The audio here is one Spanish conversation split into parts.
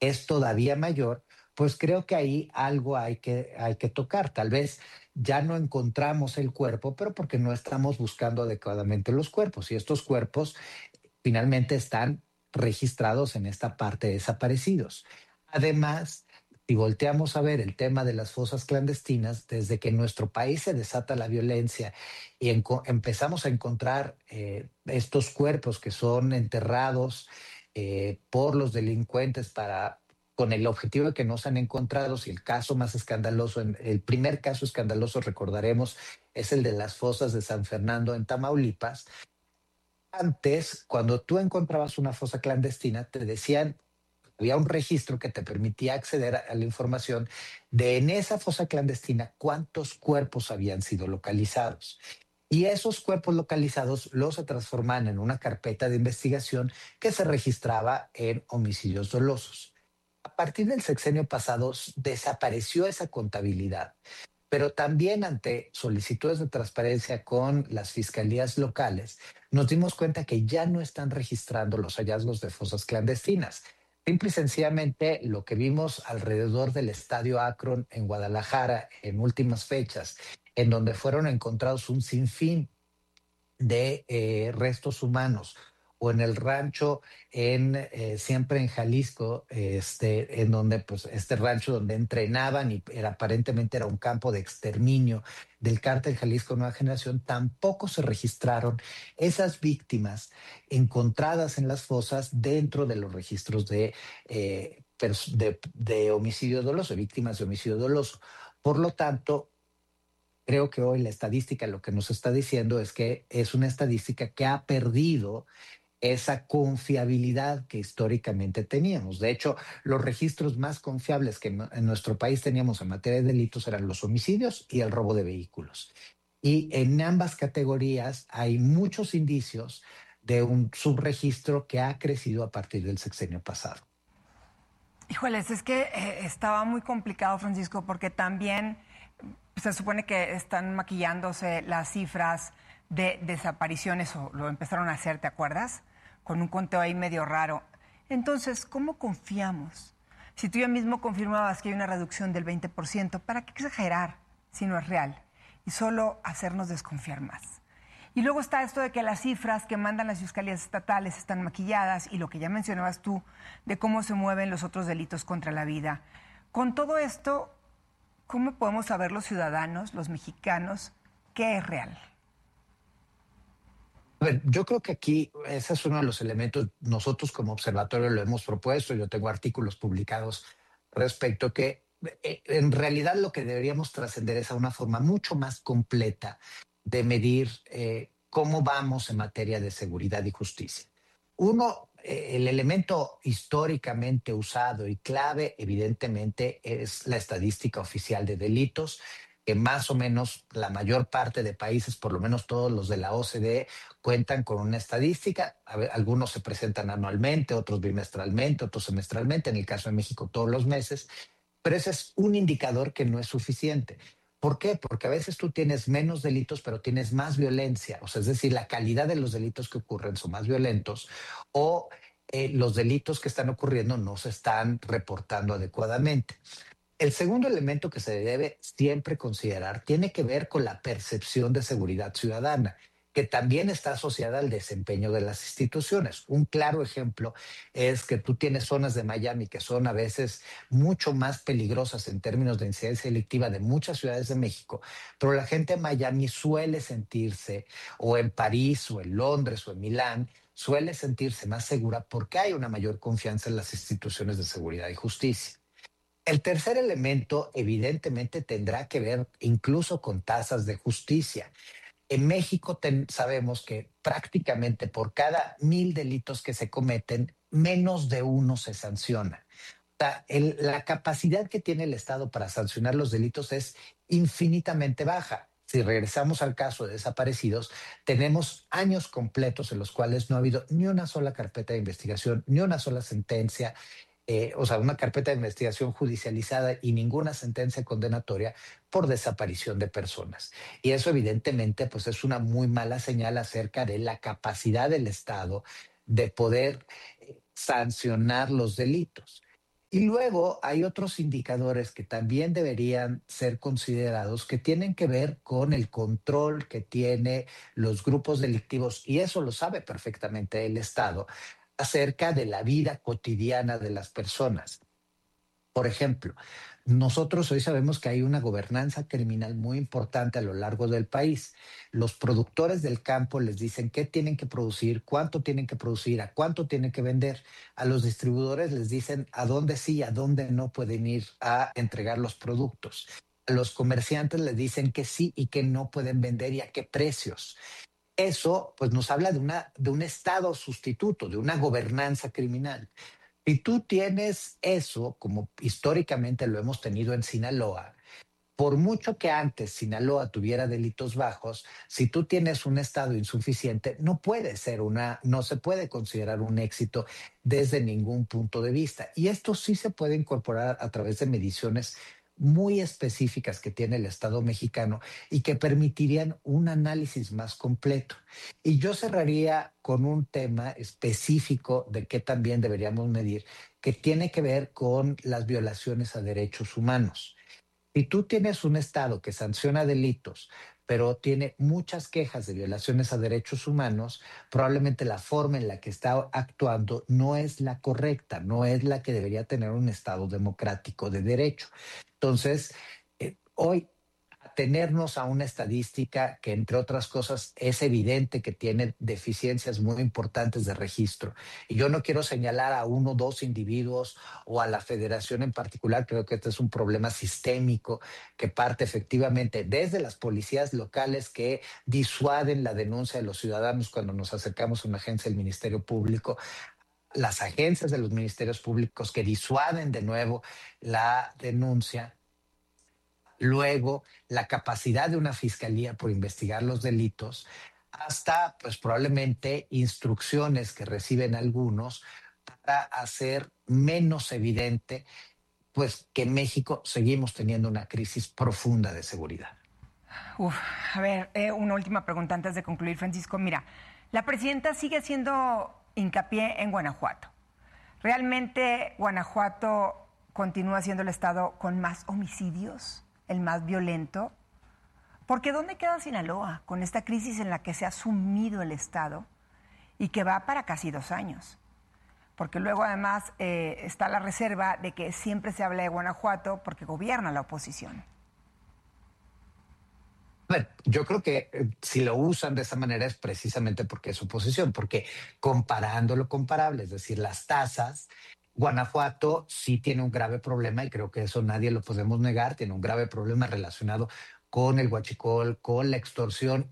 es todavía mayor, pues creo que ahí algo hay que tocar. Tal vez ya no encontramos el cuerpo, pero porque no estamos buscando adecuadamente los cuerpos. Y estos cuerpos finalmente están registrados en esta parte de desaparecidos. Además, si volteamos a ver el tema de las fosas clandestinas, desde que en nuestro país se desata la violencia y empezamos a encontrar estos cuerpos que son enterrados por los delincuentes con el objetivo de que no sean encontrados, y el caso más escandaloso, el primer caso escandaloso, recordaremos, es el de las fosas de San Fernando en Tamaulipas. Antes, cuando tú encontrabas una fosa clandestina, te decían, había un registro que te permitía acceder a la información de en esa fosa clandestina cuántos cuerpos habían sido localizados. Y esos cuerpos localizados los se transformaban en una carpeta de investigación que se registraba en homicidios dolosos. A partir del sexenio pasado desapareció esa contabilidad, pero también ante solicitudes de transparencia con las fiscalías locales, nos dimos cuenta que ya no están registrando los hallazgos de fosas clandestinas. Simple y sencillamente lo que vimos alrededor del Estadio Akron en Guadalajara en últimas fechas, en donde fueron encontrados un sinfín de restos humanos, o en el rancho siempre en Jalisco, en donde pues este rancho donde entrenaban y aparentemente era un campo de exterminio del cártel Jalisco Nueva Generación, tampoco se registraron esas víctimas encontradas en las fosas dentro de los registros de homicidio doloso, víctimas de homicidio doloso. Por lo tanto, creo que hoy la estadística lo que nos está diciendo es que es una estadística que ha perdido esa confiabilidad que históricamente teníamos. De hecho, los registros más confiables que en nuestro país teníamos en materia de delitos eran los homicidios y el robo de vehículos. Y en ambas categorías hay muchos indicios de un subregistro que ha crecido a partir del sexenio pasado. Híjoles, es que estaba muy complicado, Francisco, porque también se supone que están maquillándose las cifras de desapariciones, o lo empezaron a hacer, ¿te acuerdas? Con un conteo ahí medio raro. Entonces, ¿cómo confiamos? Si tú ya mismo confirmabas que hay una reducción del 20%, ¿para qué exagerar si no es real? Y solo hacernos desconfiar más. Y luego está esto de que las cifras que mandan las fiscalías estatales están maquilladas, y lo que ya mencionabas tú de cómo se mueven los otros delitos contra la vida. Con todo esto, ¿cómo podemos saber los ciudadanos, los mexicanos, qué es real? A ver, yo creo que aquí ese es uno de los elementos. Nosotros como observatorio lo hemos propuesto. Yo tengo artículos publicados respecto que en realidad lo que deberíamos trascender es a una forma mucho más completa de medir cómo vamos en materia de seguridad y justicia. Uno, el elemento históricamente usado y clave, evidentemente, es la estadística oficial de delitos, que más o menos la mayor parte de países, por lo menos todos los de la OCDE, cuentan con una estadística. A ver, algunos se presentan anualmente, otros bimestralmente, otros semestralmente, en el caso de México todos los meses, pero ese es un indicador que no es suficiente. ¿Por qué? Porque a veces tú tienes menos delitos, pero tienes más violencia. O sea, es decir, la calidad de los delitos que ocurren son más violentos, o los delitos que están ocurriendo no se están reportando adecuadamente. El segundo elemento que se debe siempre considerar tiene que ver con la percepción de seguridad ciudadana, que también está asociada al desempeño de las instituciones. Un claro ejemplo es que tú tienes zonas de Miami que son a veces mucho más peligrosas en términos de incidencia delictiva de muchas ciudades de México, pero la gente en Miami suele sentirse, o en París, o en Londres, o en Milán, suele sentirse más segura porque hay una mayor confianza en las instituciones de seguridad y justicia. El tercer elemento evidentemente tendrá que ver incluso con tasas de justicia. En México sabemos que prácticamente por cada 1,000 delitos que se cometen, menos de uno se sanciona. O sea, la capacidad que tiene el Estado para sancionar los delitos es infinitamente baja. Si regresamos al caso de desaparecidos, tenemos años completos en los cuales no ha habido ni una sola carpeta de investigación, ni una sola sentencia, o sea, una carpeta de investigación judicializada y ninguna sentencia condenatoria por desaparición de personas. Y eso evidentemente pues es una muy mala señal acerca de la capacidad del Estado de poder sancionar los delitos. Y luego hay otros indicadores que también deberían ser considerados que tienen que ver con el control que tiene los grupos delictivos, y eso lo sabe perfectamente el Estado, acerca de la vida cotidiana de las personas. Por ejemplo, nosotros hoy sabemos que hay una gobernanza criminal muy importante a lo largo del país. Los productores del campo les dicen qué tienen que producir, cuánto tienen que producir, a cuánto tienen que vender. A los distribuidores les dicen a dónde sí y a dónde no pueden ir a entregar los productos. A los comerciantes les dicen que sí y que no pueden vender y a qué precios. Eso pues nos habla de un estado sustituto, de una gobernanza criminal. Si tú tienes eso, como históricamente lo hemos tenido en Sinaloa, por mucho que antes Sinaloa tuviera delitos bajos, si tú tienes un estado insuficiente, no se puede considerar un éxito desde ningún punto de vista. Y esto sí se puede incorporar a través de mediciones muy específicas que tiene el Estado mexicano y que permitirían un análisis más completo. Y yo cerraría con un tema específico de qué también deberíamos medir, que tiene que ver con las violaciones a derechos humanos. Si tú tienes un Estado que sanciona delitos, pero tiene muchas quejas de violaciones a derechos humanos, probablemente la forma en la que está actuando no es la correcta, no es la que debería tener un Estado democrático de derecho. Entonces, hoy atenernos a una estadística que, entre otras cosas, es evidente que tiene deficiencias muy importantes de registro. Y yo no quiero señalar a uno o dos individuos o a la federación en particular. Creo que este es un problema sistémico que parte efectivamente desde las policías locales que disuaden la denuncia de los ciudadanos cuando nos acercamos a una agencia del Ministerio Público, las agencias de los ministerios públicos que disuaden de nuevo la denuncia. Luego, la capacidad de una fiscalía por investigar los delitos, hasta pues probablemente instrucciones que reciben algunos para hacer menos evidente pues que en México seguimos teniendo una crisis profunda de seguridad. Uf, a ver, una última pregunta antes de concluir, Francisco. Mira, la presidenta sigue haciendo hincapié en Guanajuato. ¿Realmente Guanajuato continúa siendo el estado con más homicidios, el más violento? Porque ¿dónde queda Sinaloa con esta crisis en la que se ha sumido el estado y que va para casi 2 años? Porque luego además está la reserva de que siempre se habla de Guanajuato porque gobierna la oposición. Bueno, yo creo que si lo usan de esa manera es precisamente porque es oposición, porque comparando lo comparable, es decir, las tasas, Guanajuato sí tiene un grave problema y creo que eso nadie lo podemos negar, tiene un grave problema relacionado con el huachicol, con la extorsión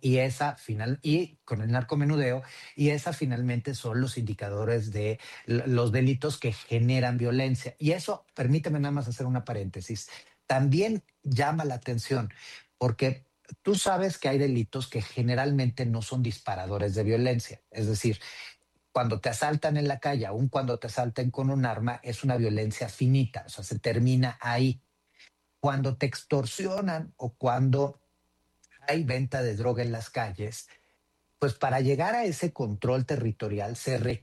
y con el narcomenudeo, y esa finalmente son los indicadores de los delitos que generan violencia. Y eso, permíteme nada más hacer una paréntesis, también llama la atención porque tú sabes que hay delitos que generalmente no son disparadores de violencia. Es decir, cuando te asaltan en la calle, aun cuando te asalten con un arma, es una violencia finita, o sea, se termina ahí. Cuando te extorsionan o cuando hay venta de droga en las calles, pues para llegar a ese control territorial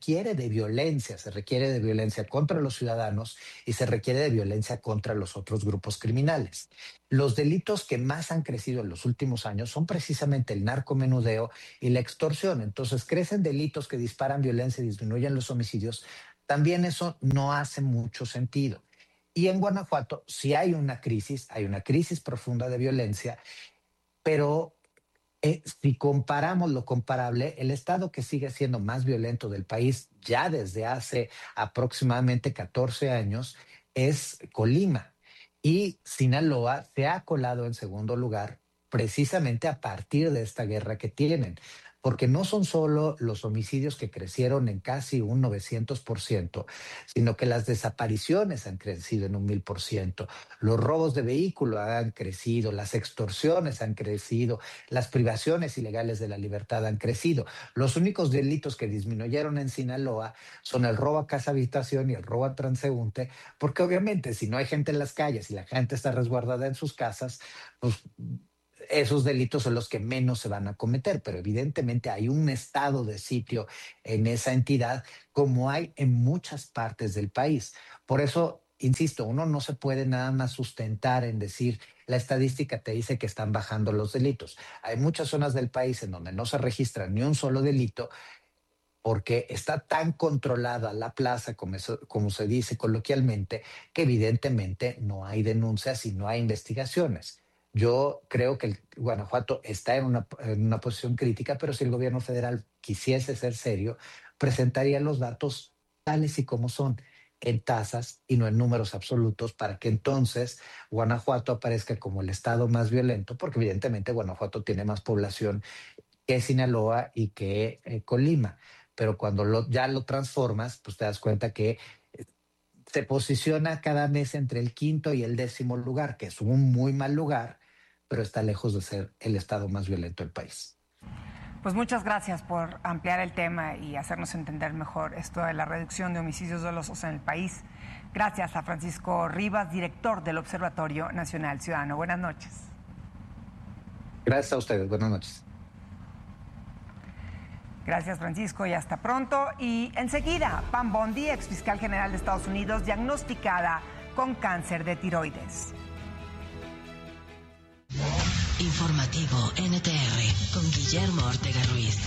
se requiere de violencia contra los ciudadanos y se requiere de violencia contra los otros grupos criminales. Los delitos que más han crecido en los últimos años son precisamente el narcomenudeo y la extorsión. Entonces crecen delitos que disparan violencia y disminuyen los homicidios. También eso no hace mucho sentido. Y en Guanajuato sí hay una crisis profunda de violencia, pero si comparamos lo comparable, el estado que sigue siendo más violento del país ya desde hace aproximadamente 14 años es Colima. Y Sinaloa se ha colado en segundo lugar precisamente a partir de esta guerra que tienen. Porque no son solo los homicidios que crecieron en casi un 900%, sino que las desapariciones han crecido en un 1000%, los robos de vehículo han crecido, las extorsiones han crecido, las privaciones ilegales de la libertad han crecido. Los únicos delitos que disminuyeron en Sinaloa son el robo a casa habitación y el robo a transeúnte, porque obviamente si no hay gente en las calles y la gente está resguardada en sus casas, pues esos delitos son los que menos se van a cometer, pero evidentemente hay un estado de sitio en esa entidad como hay en muchas partes del país. Por eso insisto, uno no se puede nada más sustentar en decir, la estadística te dice que están bajando los delitos. Hay muchas zonas del país en donde no se registra ni un solo delito porque está tan controlada la plaza, como se dice coloquialmente, que evidentemente no hay denuncias y no hay investigaciones. Yo creo que Guanajuato está en una posición crítica, pero si el gobierno federal quisiese ser serio, presentaría los datos tales y como son, en tasas y no en números absolutos, para que entonces Guanajuato aparezca como el estado más violento, porque evidentemente Guanajuato tiene más población que Sinaloa y que Colima. Pero cuando ya lo transformas, pues te das cuenta que se posiciona cada mes entre el 5º y el 10º lugar, que es un muy mal lugar, pero está lejos de ser el estado más violento del país. Pues muchas gracias por ampliar el tema y hacernos entender mejor esto de la reducción de homicidios dolosos en el país. Gracias a Francisco Rivas, director del Observatorio Nacional Ciudadano. Buenas noches. Gracias a ustedes. Buenas noches. Gracias, Francisco, y hasta pronto. Y enseguida, Pam Bondi, ex fiscal general de Estados Unidos, diagnosticada con cáncer de tiroides. Informativo NTR con Guillermo Ortega Ruiz.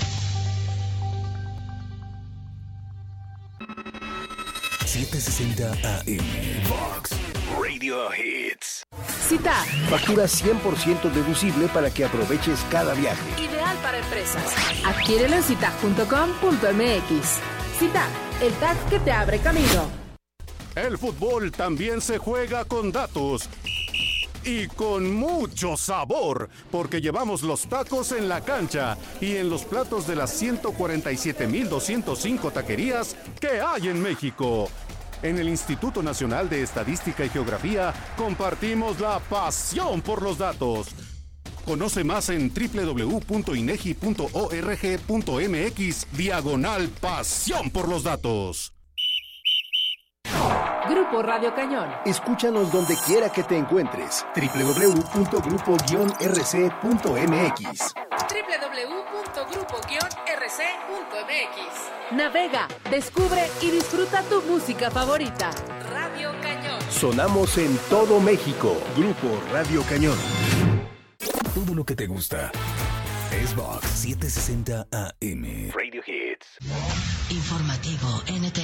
760 AM Vox Radio Hits. Cita. Factura 100% deducible para que aproveches cada viaje. Ideal para empresas. Adquiérelo en citac.com.mx. Citac, el tag que te abre camino. El fútbol también se juega con datos. Y con mucho sabor, porque llevamos los tacos en la cancha y en los platos de las 147,205 taquerías que hay en México. En el Instituto Nacional de Estadística y Geografía compartimos la pasión por los datos. Conoce más en www.inegi.org.mx/pasión por los datos. Grupo Radio Cañón. Escúchanos donde quiera que te encuentres. www.grupo-rc.mx. www.grupo-rc.mx. Navega, descubre y disfruta tu música favorita. Radio Cañón. Sonamos en todo México. Grupo Radio Cañón. Todo lo que te gusta es Vox 760 AM Radio Hits. Informativo NTR.